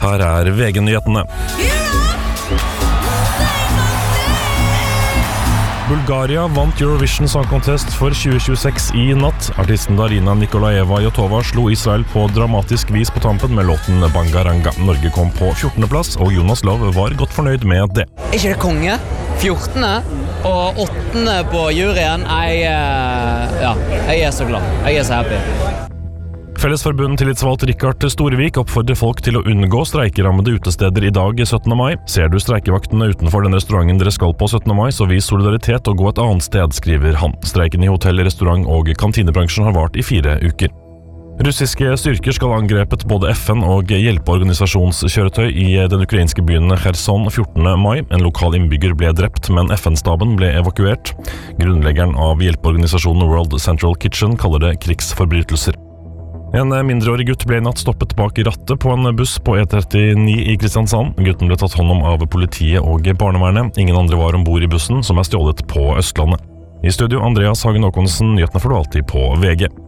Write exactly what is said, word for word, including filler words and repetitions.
Her er V G-nyhetene. Bulgaria vant Eurovision Song Contest for tjue tjueseks i natt. Artisten Darina Nikolaeva Jotova slo Israel på dramatisk vis på tampen med låten Bangaranga. Norge kom på fjortende plass, og Jonas Love var godt fornøyd med det. Er ikke det konge? fjortende og åttende på juryen. Jeg, ja, jeg er så glad. Jeg er så happy. Fellesforbundet tillitsvalgt Rikard Storevik oppfordrer folk til å unngå streikerammede utesteder i dag syttende mai. Ser du streikevaktene utenfor den restauranten dere skal på syttende mai, så vis solidaritet og gå et annet sted, skriver han. Streiken i hotell, restaurant og kantinebransjen har vart i fire uker. Russiske styrker skal ha angrepet både F N og hjelpeorganisasjonskjøretøy i den ukrainske byen Kherson fjortende mai. En lokal innbygger ble drept, men F N-staben ble evakuert. Grunnleggeren av hjelpeorganisasjonen World Central Kitchen kaller det krigsforbrytelser. En mindreårig gutt ble i natt stoppet bak i rattet på en buss på E trettini i Kristiansand. Gutten ble tatt hånd om av politiet og barnevernet. Ingen andre var ombord i bussen, som er stjålet på Østlandet. I studio, Andreas Hagen Håkonsen, nyhetene får du alltid på V G.